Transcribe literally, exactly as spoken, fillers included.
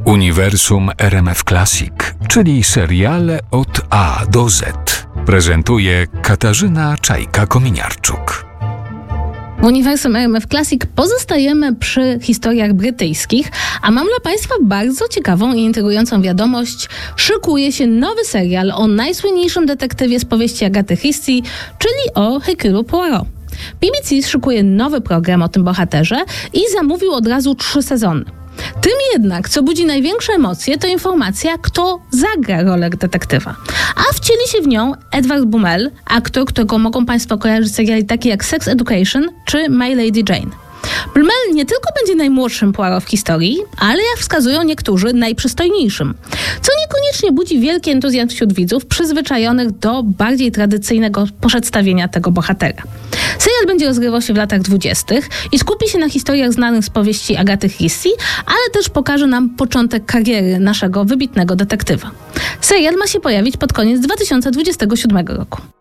Uniwersum R M F Classic, czyli seriale od A do Z. Prezentuje Katarzyna Czajka-Kominiarczuk. W Uniwersum R M F Classic pozostajemy przy historiach brytyjskich, a mam dla Państwa bardzo ciekawą i intrygującą wiadomość. Szykuje się nowy serial o najsłynniejszym detektywie z powieści Agaty Christie, czyli o Hercule Poirot. B B C szykuje nowy program o tym bohaterze i zamówił od razu trzy sezony. Tym jednak, co budzi największe emocje, to informacja, kto zagra rolę detektywa. A wcieli się w nią Edward Bummel, aktor, którego mogą Państwo kojarzyć z seriali takie jak Sex Education czy My Lady Jane. Bummel nie tylko będzie najmłodszym Poirot w historii, ale jak wskazują niektórzy, najprzystojniejszym. Co niekoniecznie budzi wielki entuzjazm wśród widzów przyzwyczajonych do bardziej tradycyjnego przedstawienia tego bohatera. Serial będzie rozgrywał się w latach dwudziestych i skupi się na historiach znanych z powieści Agaty Christie, ale też pokaże nam początek kariery naszego wybitnego detektywa. Serial ma się pojawić pod koniec dwa tysiące dwudziestego siódmego roku.